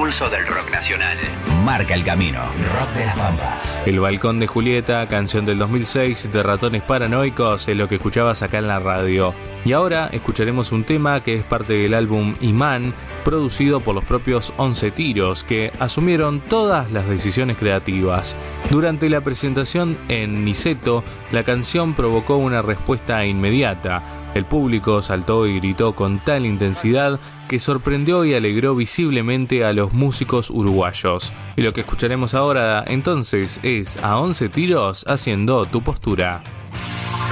pulso del rock nacional. Marca el camino. Rock de las Pampas. El Balcón de Julieta, canción del 2006 de Ratones Paranoicos, es lo que escuchabas acá en la radio. Y ahora escucharemos un tema que es parte del álbum Imán, producido por los propios 11 Tiros, que asumieron todas las decisiones creativas. Durante la presentación en Niceto, la canción provocó una respuesta inmediata. El público saltó y gritó con tal intensidad que sorprendió y alegró visiblemente a los músicos uruguayos. Y lo que escucharemos ahora entonces es a 11 Tiros haciendo Tu Postura.